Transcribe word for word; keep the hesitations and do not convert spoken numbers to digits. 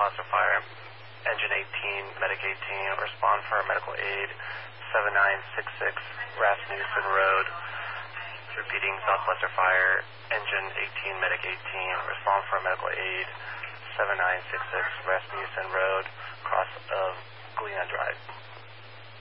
response to fire. Engine eighteen, Medic eighteen, respond for medical aid. seven nine six six, Rasmussen Road. Repeating, Southwestern Fire. Engine eighteen, Medic eighteen, respond for medical aid. seven nine six six, Rasmussen Road, cross of Galena Drive.